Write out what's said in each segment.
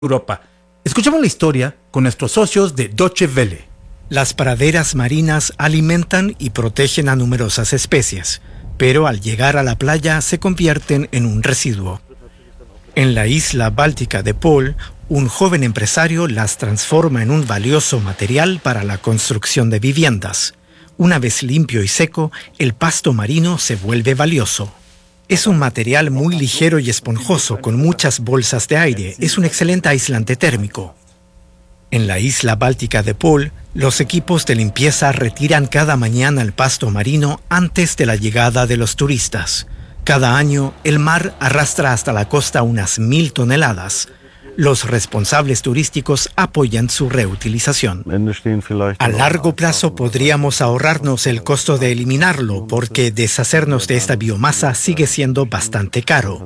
Europa. Escuchemos la historia con nuestros socios de Deutsche Welle. Las praderas marinas alimentan y protegen a numerosas especies, pero al llegar a la playa se convierten en un residuo. En la isla báltica de Pol, un joven empresario las transforma en un valioso material para la construcción de viviendas. Una vez limpio y seco, el pasto marino se vuelve valioso. Es un material muy ligero y esponjoso con muchas bolsas de aire. Es un excelente aislante térmico. En la isla báltica de Pol, los equipos de limpieza retiran cada mañana el pasto marino antes de la llegada de los turistas. Cada año, el mar arrastra hasta la costa unas 1.000 toneladas. Los responsables turísticos apoyan su reutilización. A largo plazo podríamos ahorrarnos el costo de eliminarlo, porque deshacernos de esta biomasa sigue siendo bastante caro.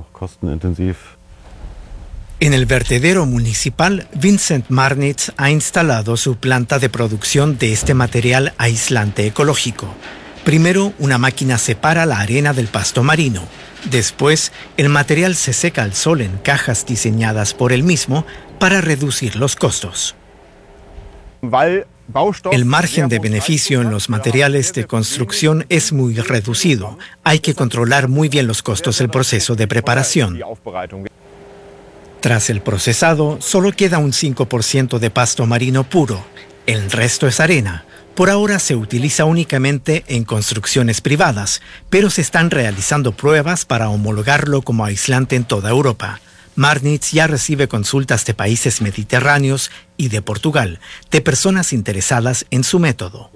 En el vertedero municipal, Vincent Marnitz ha instalado su planta de producción de este material aislante ecológico. Primero, una máquina separa la arena del pasto marino. Después, el material se seca al sol en cajas diseñadas por él mismo para reducir los costos. El margen de beneficio en los materiales de construcción es muy reducido. Hay que controlar muy bien los costos del proceso de preparación. Tras el procesado, solo queda un 5% de pasto marino puro. El resto es arena. Por ahora se utiliza únicamente en construcciones privadas, pero se están realizando pruebas para homologarlo como aislante en toda Europa. Marnitz ya recibe consultas de países mediterráneos y de Portugal, de personas interesadas en su método.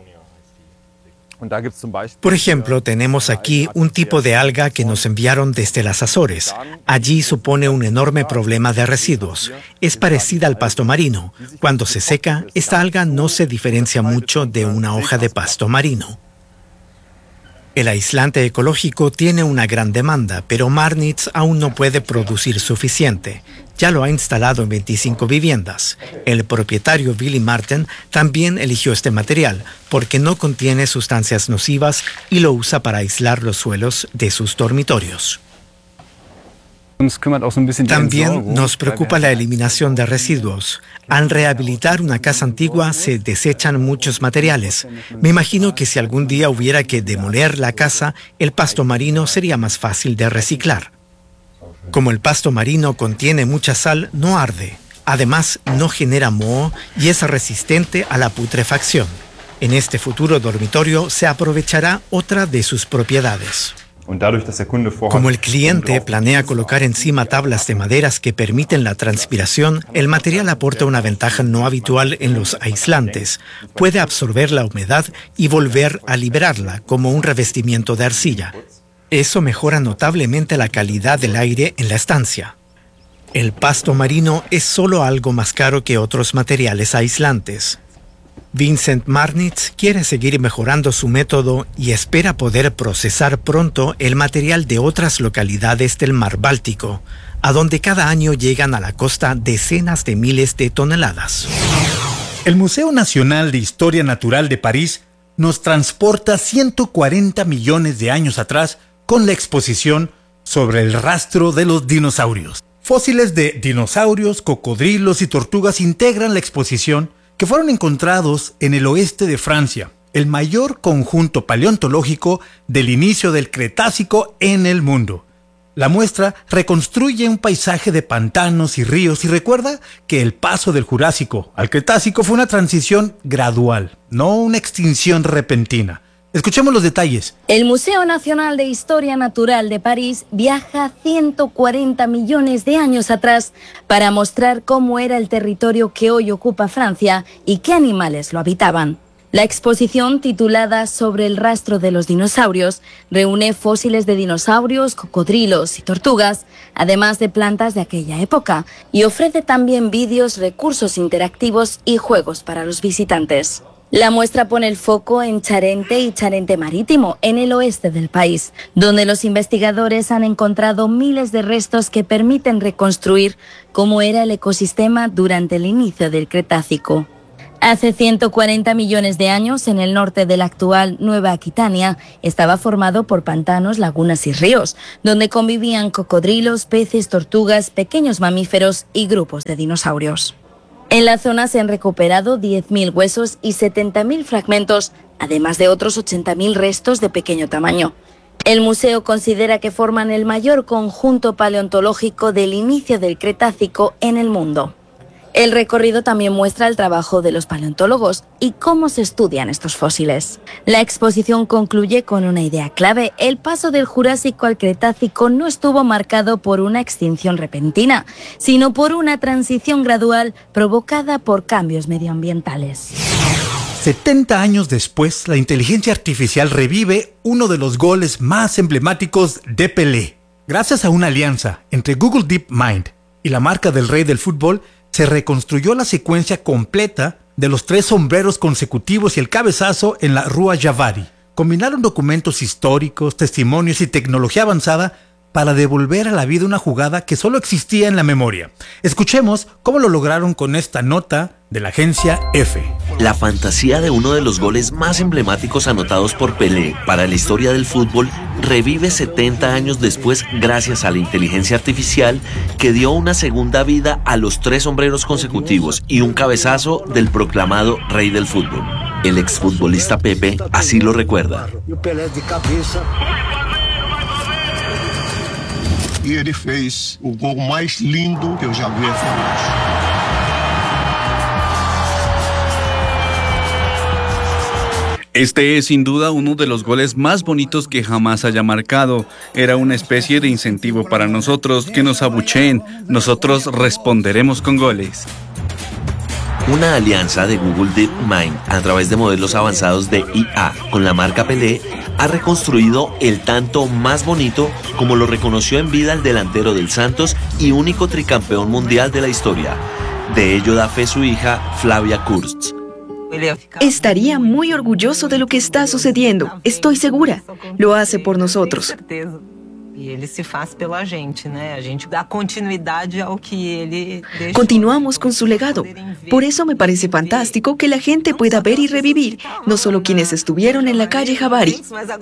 Por ejemplo, tenemos aquí un tipo de alga que nos enviaron desde las Azores. Allí supone un enorme problema de residuos. Es parecida al pasto marino. Cuando se seca, esta alga no se diferencia mucho de una hoja de pasto marino. El aislante ecológico tiene una gran demanda, pero Marnitz aún no puede producir suficiente. Ya lo ha instalado en 25 viviendas. El propietario Willy Marten también eligió este material porque no contiene sustancias nocivas y lo usa para aislar los suelos de sus dormitorios. También nos preocupa la eliminación de residuos. Al rehabilitar una casa antigua se desechan muchos materiales. Me imagino que si algún día hubiera que demoler la casa, el pasto marino sería más fácil de reciclar. Como el pasto marino contiene mucha sal, no arde. Además, no genera moho y es resistente a la putrefacción. En este futuro dormitorio se aprovechará otra de sus propiedades. Como el cliente planea colocar encima tablas de maderas que permiten la transpiración, el material aporta una ventaja no habitual en los aislantes. Puede absorber la humedad y volver a liberarla, como un revestimiento de arcilla. Eso mejora notablemente la calidad del aire en la estancia. El pasto marino es solo algo más caro que otros materiales aislantes. Vincent Marnitz quiere seguir mejorando su método y espera poder procesar pronto el material de otras localidades del mar Báltico, a donde cada año llegan a la costa decenas de miles de toneladas. El Museo Nacional de Historia Natural de París nos transporta 140 millones de años atrás con la exposición sobre el rastro de los dinosaurios. Fósiles de dinosaurios, cocodrilos y tortugas integran la exposición, que fueron encontrados en el oeste de Francia, el mayor conjunto paleontológico del inicio del Cretácico en el mundo. La muestra reconstruye un paisaje de pantanos y ríos y recuerda que el paso del Jurásico al Cretácico fue una transición gradual, no una extinción repentina. Escuchemos los detalles. El Museo Nacional de Historia Natural de París viaja 140 millones de años atrás para mostrar cómo era el territorio que hoy ocupa Francia y qué animales lo habitaban. La exposición, titulada Sobre el rastro de los dinosaurios, reúne fósiles de dinosaurios, cocodrilos y tortugas, además de plantas de aquella época, y ofrece también vídeos, recursos interactivos y juegos para los visitantes. La muestra pone el foco en Charente y Charente Marítimo, en el oeste del país, donde los investigadores han encontrado miles de restos que permiten reconstruir cómo era el ecosistema durante el inicio del Cretácico. Hace 140 millones de años, en el norte de la actual Nueva Aquitania, estaba formado por pantanos, lagunas y ríos, donde convivían cocodrilos, peces, tortugas, pequeños mamíferos y grupos de dinosaurios. En la zona se han recuperado 10.000 huesos y 70.000 fragmentos, además de otros 80.000 restos de pequeño tamaño. El museo considera que forman el mayor conjunto paleontológico del inicio del Cretácico en el mundo. El recorrido también muestra el trabajo de los paleontólogos y cómo se estudian estos fósiles. La exposición concluye con una idea clave: el paso del Jurásico al Cretácico no estuvo marcado por una extinción repentina, sino por una transición gradual provocada por cambios medioambientales. 70 años después, la inteligencia artificial revive uno de los goles más emblemáticos de Pelé. Gracias a una alianza entre Google DeepMind y la marca del rey del fútbol, se reconstruyó la secuencia completa de los 3 sombreros consecutivos y el cabezazo en la Rua Javari. Combinaron documentos históricos, testimonios y tecnología avanzada para devolver a la vida una jugada que solo existía en la memoria. Escuchemos cómo lo lograron con esta nota de la agencia EFE. La fantasía de uno de los goles más emblemáticos anotados por Pelé para la historia del fútbol revive 70 años después gracias a la inteligencia artificial que dio una segunda vida a los 3 sombreros consecutivos y un cabezazo del proclamado rey del fútbol. El exfutbolista Pepe así lo recuerda. E ele fez o gol mais lindo que eu já vi fazer. Este es sin duda uno de los goles más bonitos que jamás haya marcado. Era una especie de incentivo para nosotros, que nos abucheen. Nosotros responderemos con goles. Una alianza de Google DeepMind a través de modelos avanzados de IA con la marca Pelé ha reconstruido el tanto más bonito, como lo reconoció en vida el delantero del Santos y único tricampeón mundial de la historia. De ello da fe su hija Flavia Kurtz. Estaría muy orgulloso de lo que está sucediendo, estoy segura. Lo hace por nosotros. Continuamos con su legado. Por eso me parece fantástico que la gente pueda ver y revivir, no solo quienes estuvieron en la calle Javari.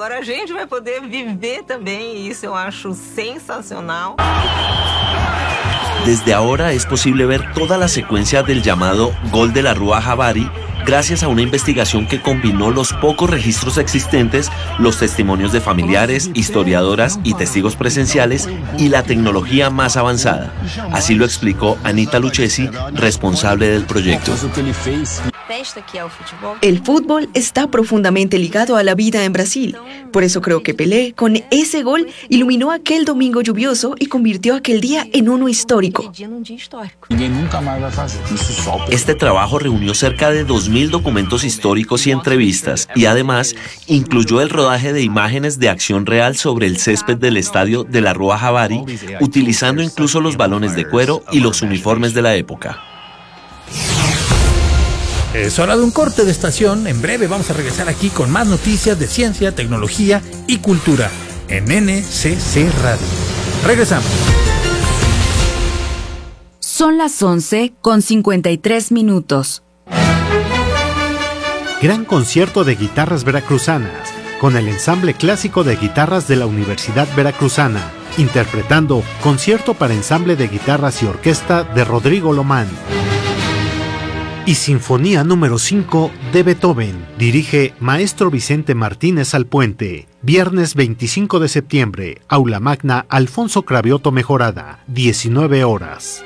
Desde ahora es posible ver toda la secuencia del llamado Gol de la Rua Javari gracias a una investigación que combinó los pocos registros existentes, los testimonios de familiares, historiadoras y testigos presenciales y la tecnología más avanzada. Así lo explicó Anita Lucchesi, responsable del proyecto. El fútbol está profundamente ligado a la vida en Brasil. Por eso creo que Pelé, con ese gol, iluminó aquel domingo lluvioso y convirtió aquel día en uno histórico. Este trabajo reunió cerca de 2.000 documentos históricos y entrevistas, y además incluyó el rodaje de imágenes de acción real sobre el césped del estadio de la Rua Javari, utilizando incluso los balones de cuero y los uniformes de la época. Es hora de un corte de estación. En breve vamos a regresar aquí con más noticias de ciencia, tecnología y cultura en NCC Radio. Regresamos. Son las 11:53. Gran concierto de guitarras veracruzanas con el ensamble clásico de guitarras de la Universidad Veracruzana, interpretando Concierto para ensamble de guitarras y orquesta de Rodrigo Lomán. Y Sinfonía número 5 de Beethoven, dirige Maestro Vicente Martínez Alpuente. Viernes 25 de septiembre, Aula Magna Alfonso Cravioto Mejorada, 19 horas.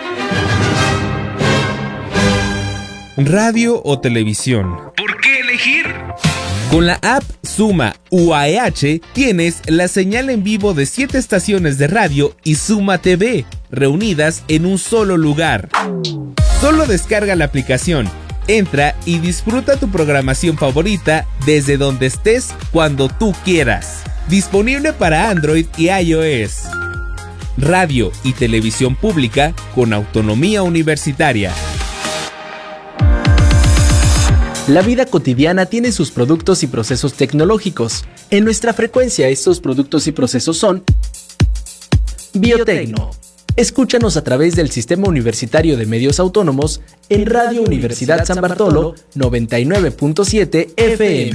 Radio o televisión. ¿Por qué elegir? Con la app Suma UAEH tienes la señal en vivo de 7 estaciones de radio y Suma TV, reunidas en un solo lugar. Solo descarga la aplicación, entra y disfruta tu programación favorita desde donde estés, cuando tú quieras. Disponible para Android y iOS. Radio y televisión pública con autonomía universitaria. La vida cotidiana tiene sus productos y procesos tecnológicos. En nuestra frecuencia, estos productos y procesos son Biotecno, Escúchanos a través del Sistema Universitario de Medios Autónomos en Radio Universidad San Bartolo 99.7 FM.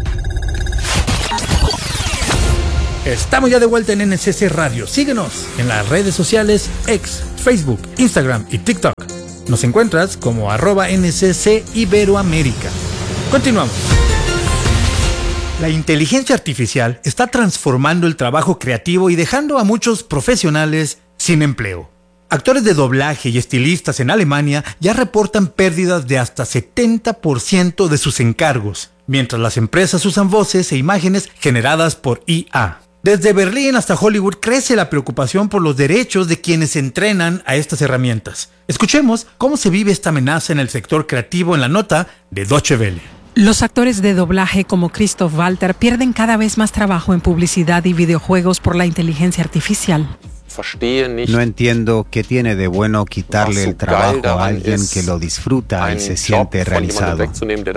Estamos ya de vuelta en NSC Radio. Síguenos en las redes sociales X, Facebook, Instagram y TikTok. Nos encuentras como @NSC Iberoamérica. Continuamos. La inteligencia artificial está transformando el trabajo creativo y dejando a muchos profesionales sin empleo. Actores de doblaje y estilistas en Alemania ya reportan pérdidas de hasta 70% de sus encargos, mientras las empresas usan voces e imágenes generadas por IA. Desde Berlín hasta Hollywood crece la preocupación por los derechos de quienes entrenan a estas herramientas. Escuchemos cómo se vive esta amenaza en el sector creativo en la nota de Deutsche Welle. Los actores de doblaje como Christoph Walter pierden cada vez más trabajo en publicidad y videojuegos por la inteligencia artificial. No entiendo qué tiene de bueno quitarle el trabajo a alguien que lo disfruta y se siente realizado.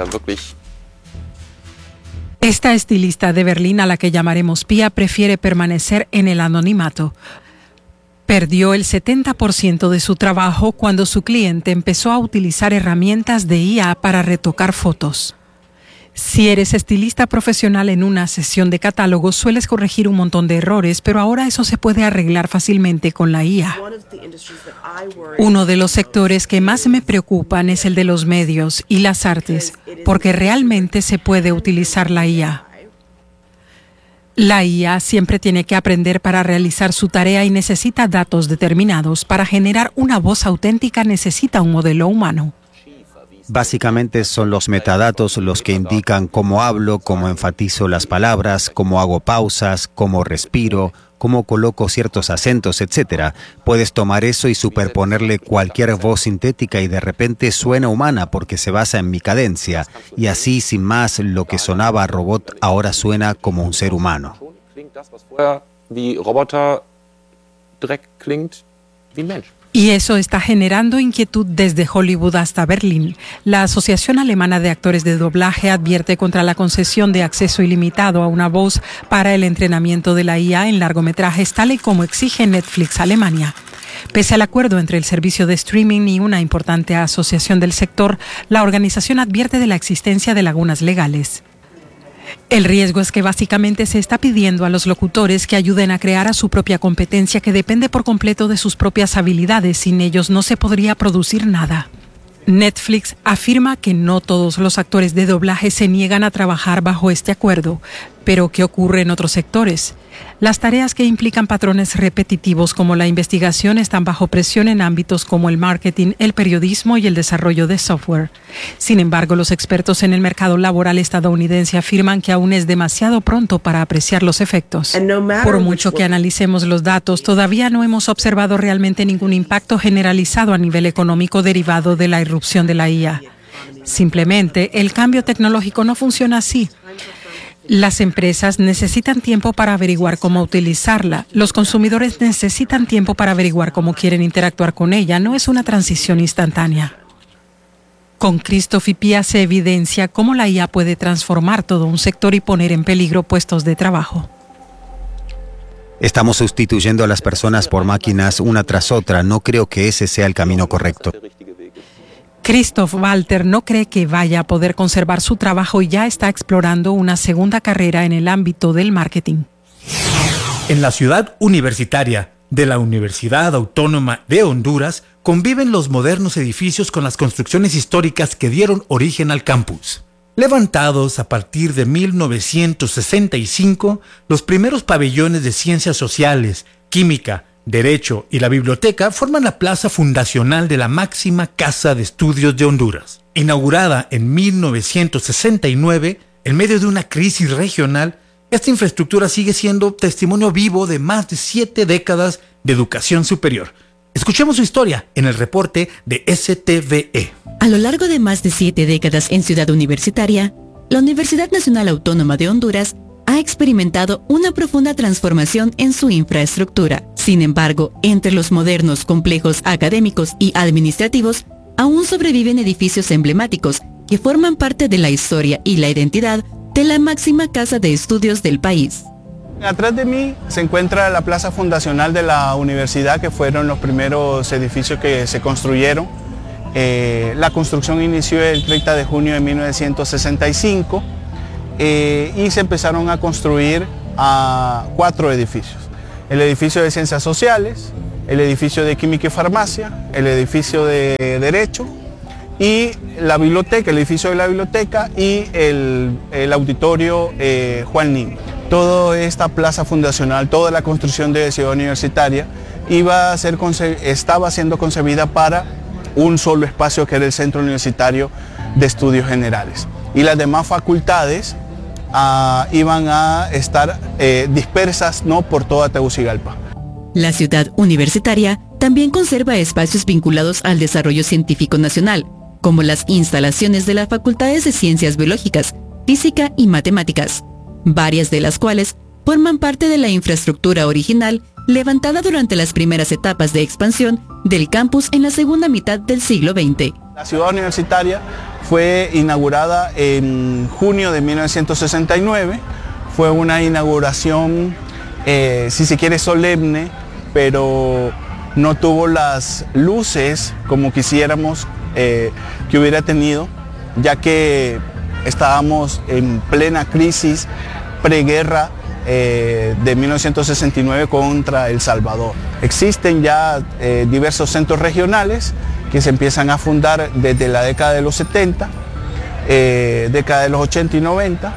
Esta estilista de Berlín, a la que llamaremos Pia, prefiere permanecer en el anonimato. Perdió el 70% de su trabajo cuando su cliente empezó a utilizar herramientas de IA para retocar fotos. Si eres estilista profesional en una sesión de catálogo, sueles corregir un montón de errores, pero ahora eso se puede arreglar fácilmente con la IA. Uno de los sectores que más me preocupan es el de los medios y las artes, porque realmente se puede utilizar la IA. La IA siempre tiene que aprender para realizar su tarea y necesita datos determinados. Para generar una voz auténtica necesita un modelo humano. Básicamente son los metadatos los que indican cómo hablo, cómo enfatizo las palabras, cómo hago pausas, cómo respiro, cómo coloco ciertos acentos, etc. Puedes tomar eso y superponerle cualquier voz sintética y de repente suena humana porque se basa en mi cadencia. Y así, sin más, lo que sonaba a robot ahora suena como un ser humano. Y eso está generando inquietud desde Hollywood hasta Berlín. La Asociación Alemana de Actores de Doblaje advierte contra la concesión de acceso ilimitado a una voz para el entrenamiento de la IA en largometrajes, tal y como exige Netflix Alemania. Pese al acuerdo entre el servicio de streaming y una importante asociación del sector, la organización advierte de la existencia de lagunas legales. El riesgo es que básicamente se está pidiendo a los locutores que ayuden a crear a su propia competencia que depende por completo de sus propias habilidades. Sin ellos no se podría producir nada. Netflix afirma que no todos los actores de doblaje se niegan a trabajar bajo este acuerdo, pero ¿qué ocurre en otros sectores? Las tareas que implican patrones repetitivos como la investigación están bajo presión en ámbitos como el marketing, el periodismo y el desarrollo de software. Sin embargo, los expertos en el mercado laboral estadounidense afirman que aún es demasiado pronto para apreciar los efectos. Por mucho que analicemos los datos, todavía no hemos observado realmente ningún impacto generalizado a nivel económico derivado de la irrupción de la IA. Simplemente, el cambio tecnológico no funciona así. Las empresas necesitan tiempo para averiguar cómo utilizarla. Los consumidores necesitan tiempo para averiguar cómo quieren interactuar con ella. No es una transición instantánea. Con Christoph y Pia se evidencia cómo la IA puede transformar todo un sector y poner en peligro puestos de trabajo. Estamos sustituyendo a las personas por máquinas una tras otra. No creo que ese sea el camino correcto. Christoph Walter no cree que vaya a poder conservar su trabajo y ya está explorando una segunda carrera en el ámbito del marketing. En la ciudad universitaria de la Universidad Autónoma de Honduras conviven los modernos edificios con las construcciones históricas que dieron origen al campus. Levantados a partir de 1965, los primeros pabellones de ciencias sociales, química, Derecho y la biblioteca forman la plaza fundacional de la máxima Casa de Estudios de Honduras. Inaugurada en 1969, en medio de una crisis regional, esta infraestructura sigue siendo testimonio vivo de más de 7 décadas de educación superior. Escuchemos su historia en el reporte de STVE. A lo largo de más de 7 décadas en Ciudad Universitaria, la Universidad Nacional Autónoma de Honduras ha experimentado una profunda transformación en su infraestructura. Sin embargo, entre los modernos complejos académicos y administrativos, aún sobreviven edificios emblemáticos que forman parte de la historia y la identidad de la máxima casa de estudios del país. Atrás de mí se encuentra la plaza fundacional de la universidad, que fueron los primeros edificios que se construyeron. La construcción inició el 30 de junio de 1965 y se empezaron a construir 4 edificios. El edificio de Ciencias Sociales, el edificio de Química y Farmacia, el edificio de Derecho y la biblioteca, el edificio de la biblioteca y el auditorio Juan Nin. Toda esta plaza fundacional, toda la construcción de Ciudad Universitaria estaba siendo concebida para un solo espacio, que era el Centro Universitario de Estudios Generales. Y las demás facultades iban a estar dispersas, ¿no?, por toda Tegucigalpa. La ciudad universitaria también conserva espacios vinculados al desarrollo científico nacional, como las instalaciones de las facultades de Ciencias Biológicas, Física y Matemáticas, varias de las cuales forman parte de la infraestructura original levantada durante las primeras etapas de expansión del campus en la segunda mitad del siglo XX. La ciudad universitaria fue inaugurada en junio de 1969, fue una inauguración, si se quiere, solemne, pero no tuvo las luces como quisiéramos que hubiera tenido, ya que estábamos en plena crisis preguerra de 1969 contra El Salvador. Existen ya diversos centros regionales que se empiezan a fundar desde la década de los 70, década de los 80 y 90,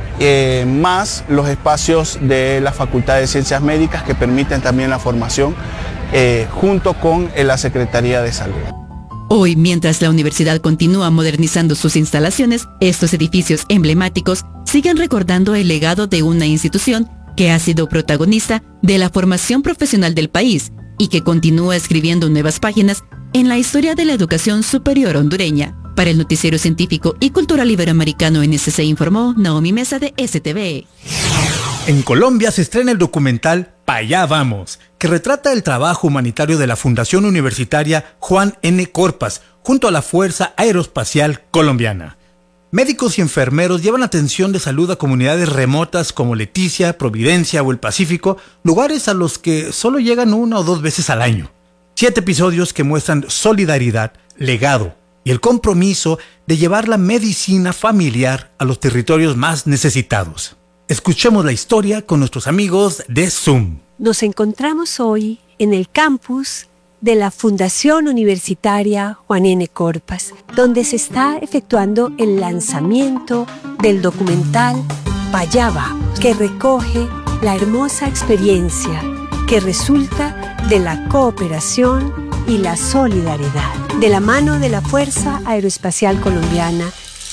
más los espacios de la Facultad de Ciencias Médicas que permiten también la formación junto con la Secretaría de Salud. Hoy, mientras la universidad continúa modernizando sus instalaciones, estos edificios emblemáticos siguen recordando el legado de una institución que ha sido protagonista de la formación profesional del país y que continúa escribiendo nuevas páginas en la historia de la educación superior hondureña. Para el Noticiero Científico y Cultural Iberoamericano NSC informó Naomi Mesa de STV. En Colombia se estrena el documental Pa' allá vamos, que retrata el trabajo humanitario de la Fundación Universitaria Juan N. Corpas junto a la Fuerza Aeroespacial Colombiana. Médicos y enfermeros llevan atención de salud a comunidades remotas como Leticia, Providencia o el Pacífico, lugares a los que solo llegan 1 o 2 veces al año. 7 episodios que muestran solidaridad, legado y el compromiso de llevar la medicina familiar a los territorios más necesitados. Escuchemos la historia con nuestros amigos de Zoom. Nos encontramos hoy en el campus de la Fundación Universitaria Juan N. Corpas, donde se está efectuando el lanzamiento del documental Pa' allá vamos, que recoge la hermosa experiencia que resulta de la cooperación y la solidaridad de la mano de la Fuerza Aeroespacial Colombiana.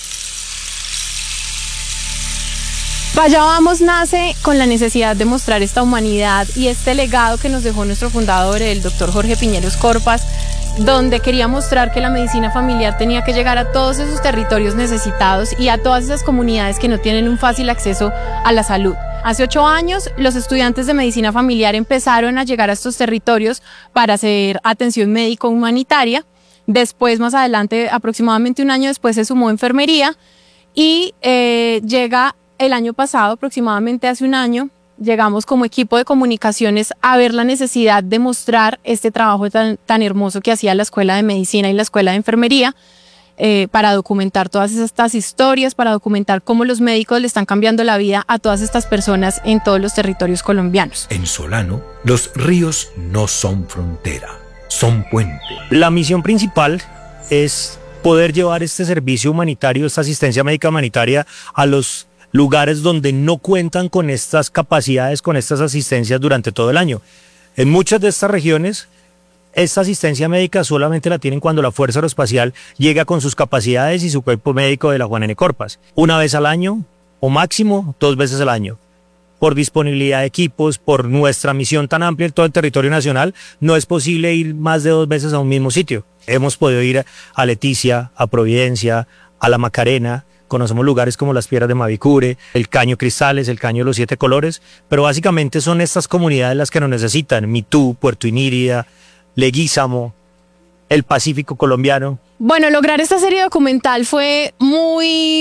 Pa' allá vamos nace con la necesidad de mostrar esta humanidad y este legado que nos dejó nuestro fundador, el doctor Jorge Piñeros Corpas, donde quería mostrar que la medicina familiar tenía que llegar a todos esos territorios necesitados y a todas esas comunidades que no tienen un fácil acceso a la salud. Hace 8 años, los estudiantes de medicina familiar empezaron a llegar a estos territorios para hacer atención médico-humanitaria. Después, más adelante, aproximadamente 1 año después, se sumó enfermería y llega el año pasado, aproximadamente hace 1 año, llegamos como equipo de comunicaciones a ver la necesidad de mostrar este trabajo tan hermoso que hacía la Escuela de Medicina y la Escuela de Enfermería para documentar todas estas historias, para documentar cómo los médicos le están cambiando la vida a todas estas personas en todos los territorios colombianos. En Solano, los ríos no son frontera, son puente. La misión principal es poder llevar este servicio humanitario, esta asistencia médica humanitaria a los lugares donde no cuentan con estas capacidades, con estas asistencias durante todo el año. En muchas de estas regiones, esta asistencia médica solamente la tienen cuando la Fuerza Aeroespacial llega con sus capacidades y su cuerpo médico de la Juan N. Corpas. 1 vez al año o máximo 2 veces al año. Por disponibilidad de equipos, por nuestra misión tan amplia en todo el territorio nacional, no es posible ir más de 2 veces a un mismo sitio. Hemos podido ir a Leticia, a Providencia, a La Macarena. Conocemos lugares como las Piedras de Mavicure, el Caño Cristales, el Caño de los 7 Colores, pero básicamente son estas comunidades las que nos necesitan. Mitú, Puerto Inírida, Leguízamo, el Pacífico colombiano. Bueno, lograr esta serie documental fue muy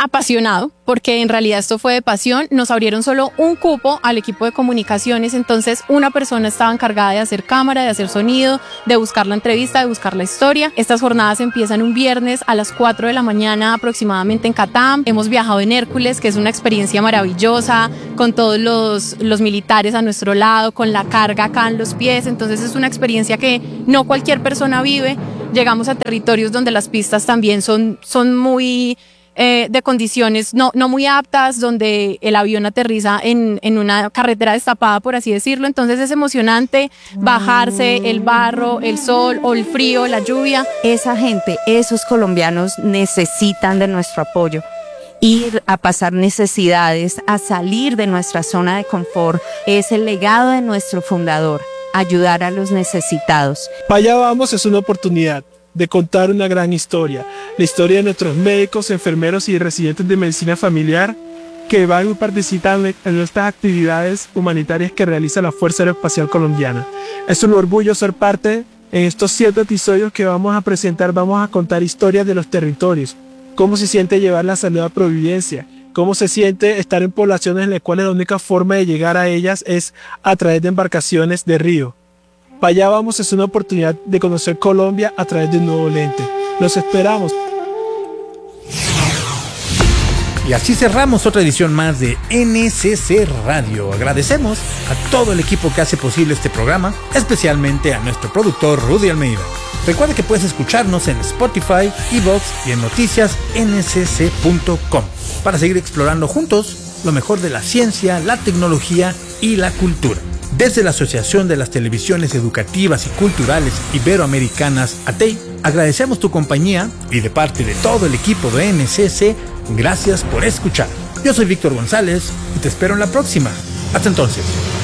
apasionado, porque en realidad esto fue de pasión. Nos abrieron solo un cupo al equipo de comunicaciones, entonces una persona estaba encargada de hacer cámara, de hacer sonido, de buscar la entrevista, de buscar la historia. Estas jornadas empiezan un viernes a las 4 de la mañana aproximadamente en Catam. Hemos viajado en Hércules, que es una experiencia maravillosa, con todos los militares a nuestro lado, con la carga acá en los pies, entonces es una experiencia que no cualquier persona vive. Llegamos a territorios donde las pistas también son muy de condiciones no muy aptas, donde el avión aterriza en una carretera destapada, por así decirlo. Entonces es emocionante bajarse, el barro, el sol o el frío, la lluvia. Esa gente, esos colombianos necesitan de nuestro apoyo. Ir a pasar necesidades, a salir de nuestra zona de confort, es el legado de nuestro fundador, ayudar a los necesitados. Pa' allá vamos es una oportunidad de contar una gran historia, la historia de nuestros médicos, enfermeros y residentes de medicina familiar que van participando en nuestras actividades humanitarias que realiza la Fuerza Aeroespacial Colombiana. Es un orgullo ser parte en estos 7 episodios que vamos a presentar. Vamos a contar historias de los territorios, cómo se siente llevar la salud a Providencia, cómo se siente estar en poblaciones en las cuales la única forma de llegar a ellas es a través de embarcaciones de río. Pa' allá vamos es una oportunidad de conocer Colombia a través de un nuevo lente. Los esperamos. Y así cerramos otra edición más de NCC Radio. Agradecemos a todo el equipo que hace posible este programa, especialmente a nuestro productor Rudy Almeida. Recuerda que puedes escucharnos en Spotify, iVoox y en noticiasncc.com para seguir explorando juntos lo mejor de la ciencia, la tecnología y la cultura. Desde la Asociación de las Televisiones Educativas y Culturales Iberoamericanas, ATEI, agradecemos tu compañía y de parte de todo el equipo de NCC, gracias por escuchar. Yo soy Víctor González y te espero en la próxima. Hasta entonces.